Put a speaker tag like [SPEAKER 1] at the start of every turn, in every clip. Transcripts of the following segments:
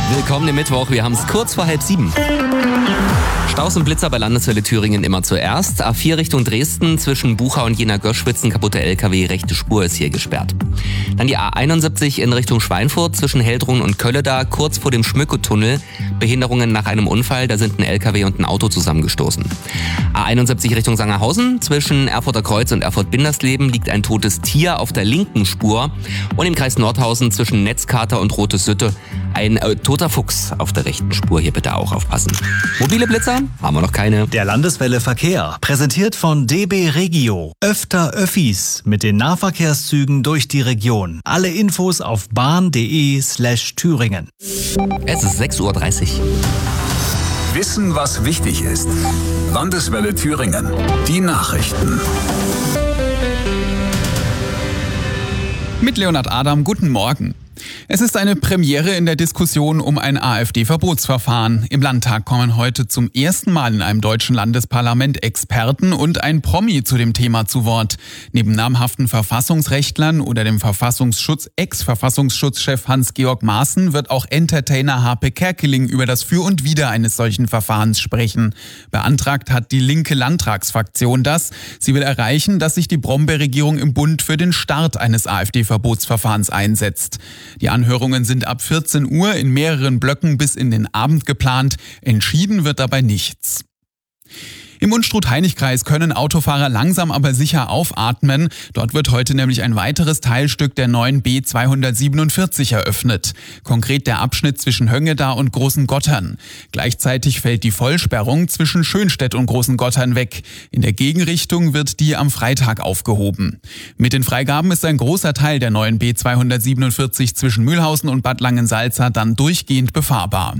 [SPEAKER 1] Willkommen im Mittwoch, wir haben es kurz vor 6:30. Staus und Blitzer bei Landeswelle Thüringen immer zuerst. A4 Richtung Dresden zwischen Bucha und Jena-Göschwitz, ein kaputter LKW, rechte Spur ist hier gesperrt. Dann die A71 in Richtung Schweinfurt zwischen Heldrun und Kölleda, kurz vor dem Schmücke-Tunnel. Behinderungen nach einem Unfall, da sind ein LKW und ein Auto zusammengestoßen. A71 Richtung Sangerhausen zwischen Erfurter Kreuz und Erfurt-Bindersleben liegt ein totes Tier auf der linken Spur. Und im Kreis Nordhausen zwischen Netzkater und Rote Sütte ein toter Fuchs auf der rechten Spur. Hier bitte auch aufpassen. Mobile Blitzer haben wir noch keine.
[SPEAKER 2] Der Landeswelle Verkehr, präsentiert von DB Regio. Öfter Öffis mit den Nahverkehrszügen durch die Region. Alle Infos auf bahn.de/Thüringen.
[SPEAKER 1] Es ist 6:30 Uhr.
[SPEAKER 3] Wissen, was wichtig ist. Landeswelle Thüringen. Die Nachrichten.
[SPEAKER 4] Mit Leonhard Adam, guten Morgen. Es ist eine Premiere in der Diskussion um ein AfD-Verbotsverfahren. Im Landtag kommen heute zum ersten Mal in einem deutschen Landesparlament Experten und ein Promi zu dem Thema zu Wort. Neben namhaften Verfassungsrechtlern oder dem Ex-Verfassungsschutzchef Hans-Georg Maaßen wird auch Entertainer Harpe Kerkeling über das Für und Wider eines solchen Verfahrens sprechen. Beantragt hat die linke Landtagsfraktion das. Sie will erreichen, dass sich die Brombeer-Regierung im Bund für den Start eines AfD-Verbotsverfahrens einsetzt. Die Anhörungen sind ab 14 Uhr in mehreren Blöcken bis in den Abend geplant. Entschieden wird dabei nichts. Im Unstrut-Hainich-Kreis können Autofahrer langsam aber sicher aufatmen. Dort wird heute nämlich ein weiteres Teilstück der neuen B247 eröffnet. Konkret der Abschnitt zwischen Höngeda und Großen Gottern. Gleichzeitig fällt die Vollsperrung zwischen Schönstedt und Großen Gottern weg. In der Gegenrichtung wird die am Freitag aufgehoben. Mit den Freigaben ist ein großer Teil der neuen B247 zwischen Mühlhausen und Bad Langensalza dann durchgehend befahrbar.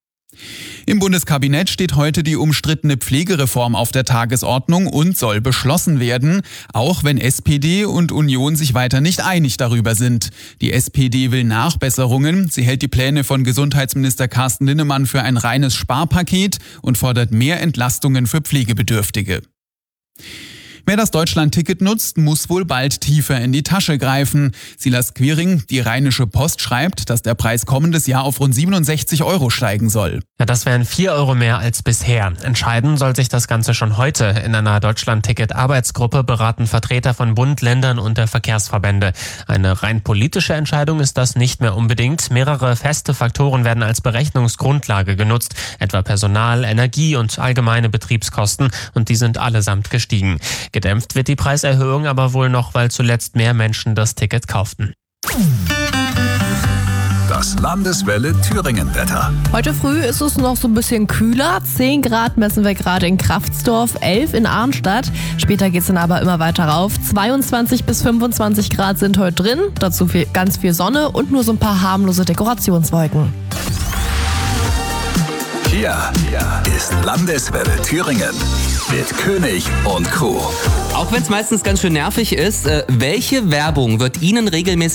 [SPEAKER 4] Im Bundeskabinett steht heute die umstrittene Pflegereform auf der Tagesordnung und soll beschlossen werden, auch wenn SPD und Union sich weiter nicht einig darüber sind. Die SPD will Nachbesserungen, sie hält die Pläne von Gesundheitsminister Carsten Linnemann für ein reines Sparpaket und fordert mehr Entlastungen für Pflegebedürftige. Wer das Deutschland-Ticket nutzt, muss wohl bald tiefer in die Tasche greifen. Silas Quiring, die Rheinische Post, schreibt, dass der Preis kommendes Jahr auf rund 67 € steigen soll.
[SPEAKER 5] Ja, das wären 4 € mehr als bisher. Entscheiden soll sich das Ganze schon heute. In einer Deutschland-Ticket-Arbeitsgruppe beraten Vertreter von Bund, Ländern und der Verkehrsverbände. Eine rein politische Entscheidung ist das nicht mehr unbedingt. Mehrere feste Faktoren werden als Berechnungsgrundlage genutzt, etwa Personal, Energie und allgemeine Betriebskosten, und die sind allesamt gestiegen. Gedämpft wird die Preiserhöhung aber wohl noch, weil zuletzt mehr Menschen das Ticket kauften.
[SPEAKER 3] Das Landeswelle Thüringen-Wetter.
[SPEAKER 6] Heute früh ist es noch so ein bisschen kühler. 10 Grad messen wir gerade in Kraftsdorf, 11 in Arnstadt. Später geht es dann aber immer weiter rauf. 22 bis 25 Grad sind heute drin. Dazu ganz viel Sonne und nur so ein paar harmlose Dekorationswolken.
[SPEAKER 3] Hier ist Landeswelle Thüringen mit König und Co.
[SPEAKER 1] Auch wenn es meistens ganz schön nervig ist, welche Werbung wird Ihnen regelmäßig